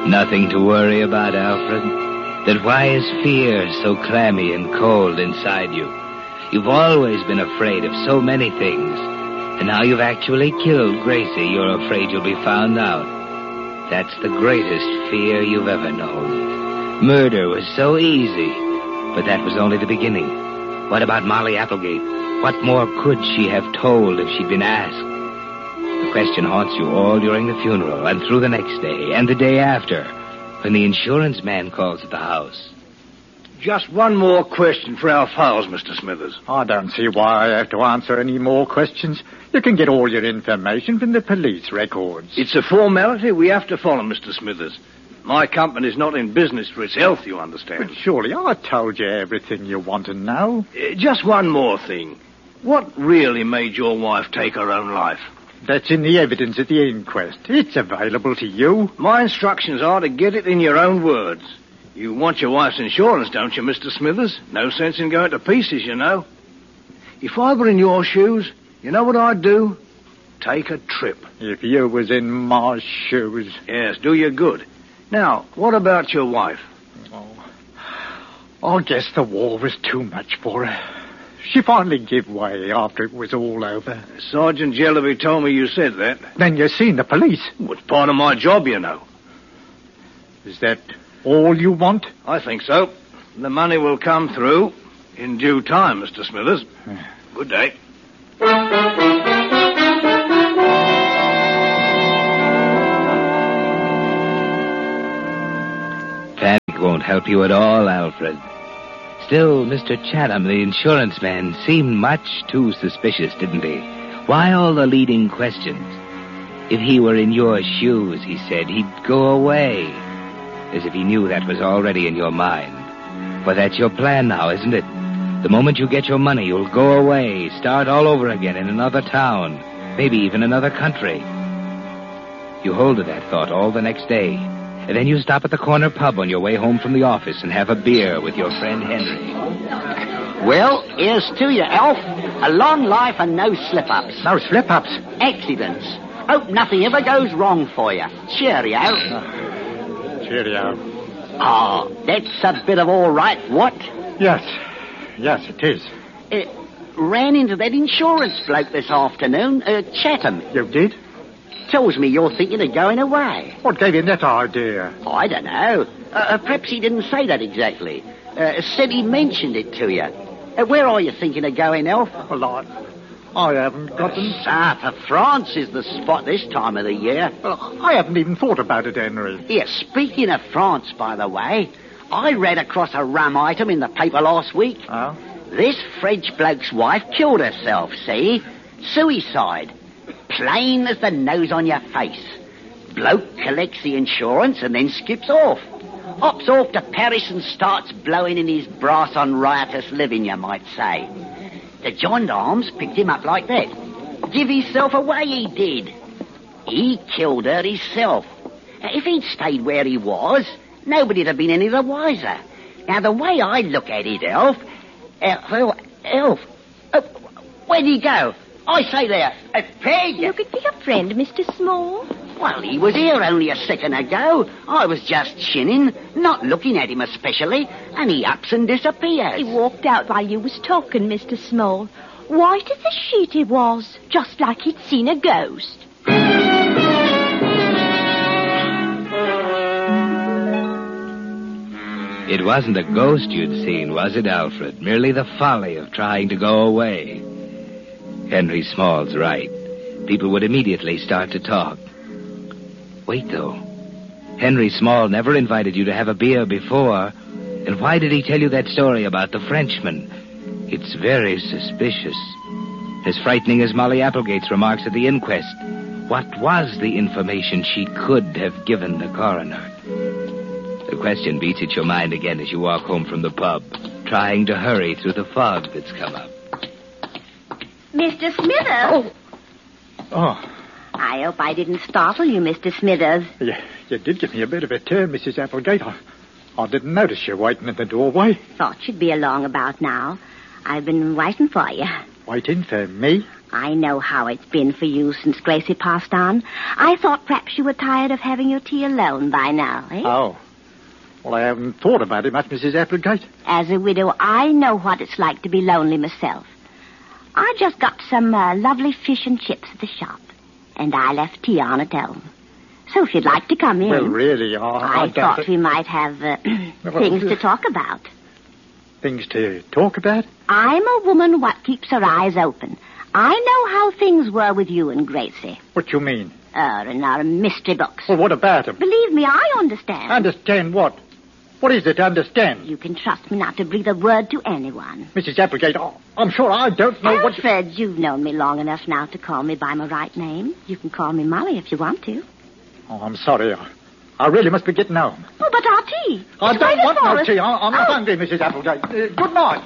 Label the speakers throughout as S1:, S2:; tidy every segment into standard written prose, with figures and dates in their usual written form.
S1: Nothing to worry about, Alfred. Then why is fear so clammy and cold inside you? You've always been afraid of so many things. And now you've actually killed Gracie, you're afraid you'll be found out. That's the greatest fear you've ever known. Murder was so easy, but that was only the beginning. What about Molly Applegate? What more could she have told if she'd been asked? The question haunts you all during the funeral and through the next day and the day after, when the insurance man calls at the house.
S2: Just one more question for our files, Mr. Smithers.
S3: I don't see why I have to answer any more questions. You can get all your information from the police records.
S2: It's a formality we have to follow, Mr. Smithers. My company's not in business for its health, you understand.
S3: But surely I told you everything you want to know.
S2: Just one more thing. What really made your wife take her own life?
S3: That's in the evidence at the inquest. It's available to you.
S2: My instructions are to get it in your own words. You want your wife's insurance, don't you, Mr. Smithers? No sense in going to pieces, you know. If I were in your shoes, you know what I'd do? Take a trip.
S3: If you was in my shoes.
S2: Yes, do you good. Now, what about your wife?
S3: I guess the war was too much for her. She finally gave way after it was all over.
S2: Sergeant Jellaby told me you said that.
S3: Then you seen the police.
S2: Well, it's part of my job, you know.
S3: Is that all you want?
S2: I think so. The money will come through in due time, Mr. Smithers. Good day.
S1: Panic won't help you at all, Alfred. Still, Mr. Chatham, the insurance man, seemed much too suspicious, didn't he? Why all the leading questions? If he were in your shoes, he said, he'd go away. As if he knew that was already in your mind. But that's your plan now, isn't it? The moment you get your money, you'll go away, start all over again in another town, maybe even another country. You hold to that thought all the next day, and then you stop at the corner pub on your way home from the office and have a beer with your friend Henry.
S4: Well, here's to you, Alf. A long life and no slip-ups.
S3: No slip-ups?
S4: Accidents. Hope nothing ever goes wrong for you. Cheerio.
S3: Cheerio.
S4: Oh, that's a bit of all right, what?
S3: Yes, it is.
S4: Ran into that insurance bloke this afternoon, Chatham.
S3: You did?
S4: Tells me you're thinking of going away.
S3: What gave you that idea?
S4: I don't know. Perhaps he didn't say that exactly. Said he mentioned it to you. Where are you thinking of going, Alf?
S3: Well, I haven't got them.
S4: South of France is the spot this time of the year.
S3: Well, I haven't even thought about it, Henry.
S4: Here, speaking of France, by the way, I read across a rum item in the paper last week.
S3: Oh?
S4: This French bloke's wife killed herself, see? Suicide. Plain as the nose on your face. Bloke collects the insurance and then skips off. Hops off to Paris and starts blowing in his brass on riotous living, you might say. The gendarmes picked him up like that. Give himself away, he did. He killed her himself. If he'd stayed where he was, nobody'd have been any the wiser. Now, the way I look at it, Elf... Elf... where'd he go? I say there, Peg...
S5: Looking for your friend, Mr. Small?
S4: Well, he was here only a second ago. I was just chinning, not looking at him especially, and he ups and disappears.
S5: He walked out while you was talking, Mr. Small. White as a sheet he was, just like he'd seen a ghost.
S1: It wasn't a ghost you'd seen, was it, Alfred? Merely the folly of trying to go away. Henry Small's right. People would immediately start to talk. Wait, though. Henry Small never invited you to have a beer before. And why did he tell you that story about the Frenchman? It's very suspicious. As frightening as Molly Applegate's remarks at the inquest. What was the information she could have given the coroner? The question beats at your mind again as you walk home from the pub, trying to hurry through the fog that's come up.
S5: Mr. Smithers?
S3: Oh.
S5: I hope I didn't startle you, Mr. Smithers.
S3: You did give me a bit of a turn, Mrs. Applegate. I didn't notice you waiting at the doorway.
S5: Thought you'd be along about now. I've been waiting for you.
S3: Waiting for me?
S6: I know how it's been for you since Gracie passed on. I thought perhaps you were tired of having your tea alone by now, eh?
S3: Oh. Well, I haven't thought about it much, Mrs. Applegate.
S6: As a widow, I know what it's like to be lonely myself. I just got some lovely fish and chips at the shop, and I left tea on at home. So if you'd like to come in...
S3: Well, really,
S6: I thought we might have things to talk about.
S3: Things to talk about?
S6: I'm a woman what keeps her eyes open. I know how things were with you and Gracie.
S3: What you mean?
S6: In our mystery books.
S3: Well, what about them?
S6: Believe me, I understand.
S3: Understand what? What is it to understand?
S6: You can trust me not to breathe a word to anyone.
S3: Mrs. Applegate, I'm sure I don't know what...
S6: Alfred, you've known me long enough now to call me by my right name. You can call me Molly if you want to.
S3: Oh, I'm sorry. I really must be getting home.
S6: Oh, but our tea.
S3: I don't want no tea. I'm not hungry, Mrs. Applegate. Good night.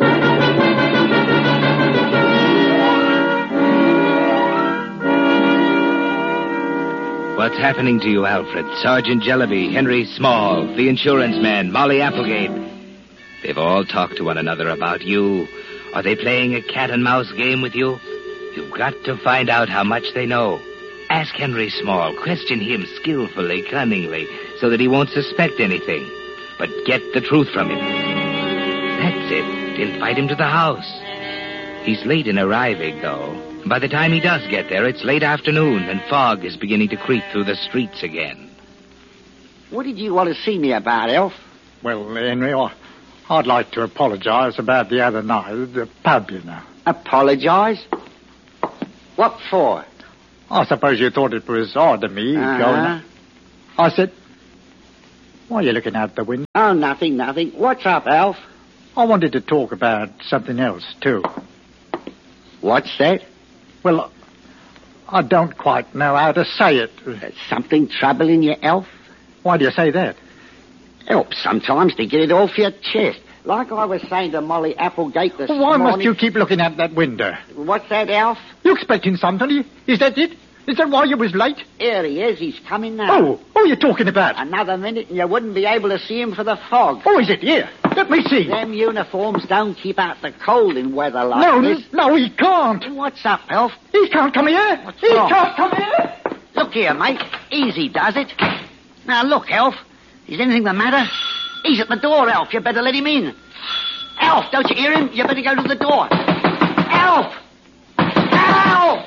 S1: What's happening to you, Alfred? Sergeant Jellaby, Henry Small, the insurance man, Molly Applegate. They've all talked to one another about you. Are they playing a cat-and-mouse game with you? You've got to find out how much they know. Ask Henry Small. Question him skillfully, cunningly, so that he won't suspect anything. But get the truth from him. That's it. Invite him to the house. He's late in arriving, though. By the time he does get there, it's late afternoon, and fog is beginning to creep through the streets again.
S4: What did you want to see me about, Elf?
S3: Well, Henry, I'd like to apologize about the other night at the pub, you know.
S4: Apologize? What for?
S3: I suppose you thought it was odd of me going... I said, why are you looking out the window?
S4: Oh, nothing. What's up, Alf?
S3: I wanted to talk about something else, too.
S4: What's that?
S3: Well, I don't quite know how to say it.
S4: Something troubling you, Elf?
S3: Why do you say that?
S4: Helps sometimes to get it off your chest. Like I was saying to Molly Applegate this
S3: Why
S4: morning...
S3: must you keep looking out that window?
S4: What's that, Alf?
S3: You expecting somebody? Is that it? Is that why you was late?
S4: Here he is. He's coming now.
S3: Oh, you're talking about?
S4: Another minute and you wouldn't be able to see him for the fog.
S3: Oh, is it here? Let me see.
S4: Them uniforms don't keep out the cold in weather like this.
S3: No, he can't.
S4: What's up, Elf?
S3: He can't come here.
S4: What's
S3: he
S4: wrong?
S3: can't come here.
S4: Look here, mate. Easy does it. Now, look, Elf. Is anything the matter? He's at the door, Elf. You better let him in. Elf, don't you hear him? You better go to the door. Elf! Elf!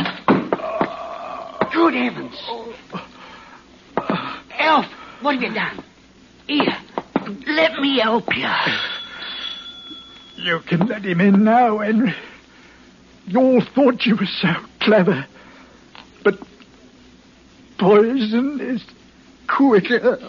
S4: Good heavens. Elf, what have you done? Here, let me help you.
S3: You can let him in now, Henry. You all thought you were so clever. But poison is quicker.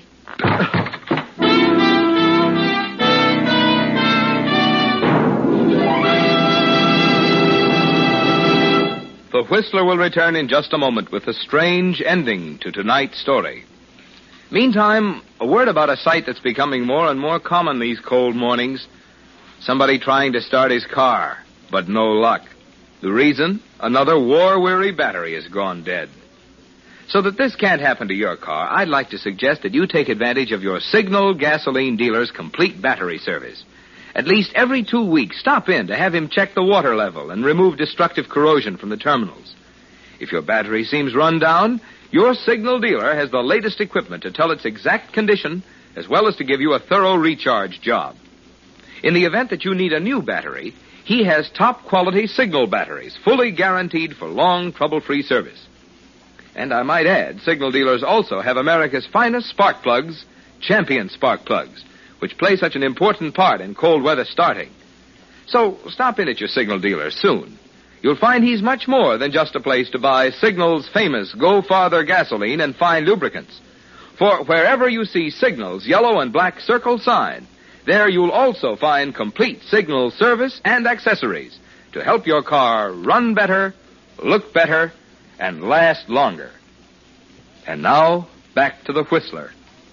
S7: The Whistler will return in just a moment with a strange ending to tonight's story. Meantime, a word about a sight that's becoming more and more common these cold mornings. Somebody trying to start his car, but no luck. The reason? Another war-weary battery has gone dead. So that this can't happen to your car, I'd like to suggest that you take advantage of your Signal gasoline dealer's complete battery service. At least every 2 weeks, stop in to have him check the water level and remove destructive corrosion from the terminals. If your battery seems run down, your Signal dealer has the latest equipment to tell its exact condition, as well as to give you a thorough recharge job. In the event that you need a new battery, he has top-quality Signal batteries, fully guaranteed for long, trouble-free service. And I might add, Signal dealers also have America's finest spark plugs, Champion spark plugs, which play such an important part in cold weather starting. So stop in at your Signal dealer soon. You'll find he's much more than just a place to buy Signal's famous Go Farther gasoline and fine lubricants. For wherever you see Signal's yellow and black circle sign, there you'll also find complete Signal service and accessories to help your car run better, look better, and last longer. And now, back to the Whistler.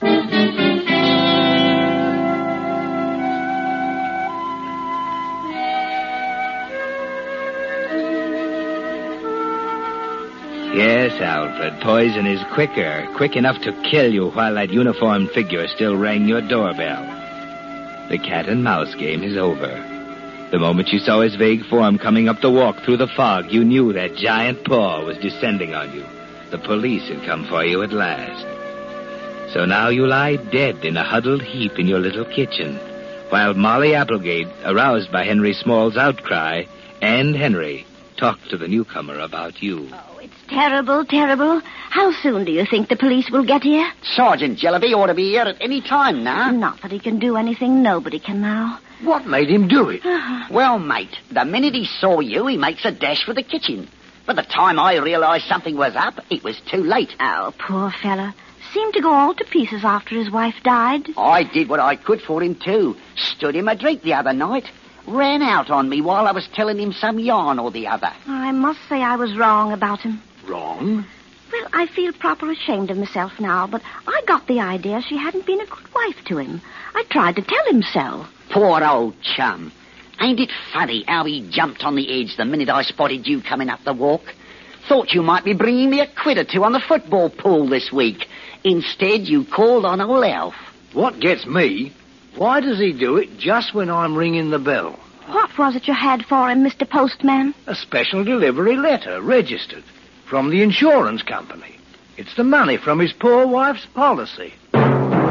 S1: Yes, Alfred, poison is quick enough to kill you while that uniformed figure still rang your doorbell. The cat-and-mouse game is over. The moment you saw his vague form coming up the walk through the fog, you knew that giant paw was descending on you. The police had come for you at last. So now you lie dead in a huddled heap in your little kitchen, while Molly Applegate, aroused by Henry Small's outcry, and Henry talked to the newcomer about you.
S6: Oh, it's terrible, terrible. How soon do you think the police will get here?
S4: Sergeant Jellyby ought to be here at any time now.
S6: Not that he can do anything nobody can now.
S2: What made him do it?
S4: Well, mate, the minute he saw you, he makes a dash for the kitchen. By the time I realized something was up, it was too late.
S6: Oh, poor fella. Seemed to go all to pieces after his wife died.
S4: I did what I could for him, too. Stood him a drink the other night. Ran out on me while I was telling him some yarn or the other.
S6: I must say I was wrong about him.
S2: Wrong?
S6: Well, I feel proper ashamed of myself now, but I got the idea she hadn't been a good wife to him. I tried to tell him so.
S4: Poor old chum. Ain't it funny how he jumped on the edge the minute I spotted you coming up the walk? Thought you might be bringing me a quid or two on the football pool this week. Instead, you called on old Alf.
S2: What gets me, why does he do it just when I'm ringing the bell?
S6: What was it you had for him, Mr. Postman?
S2: A special delivery letter, registered, from the insurance company. It's the money from his poor wife's policy.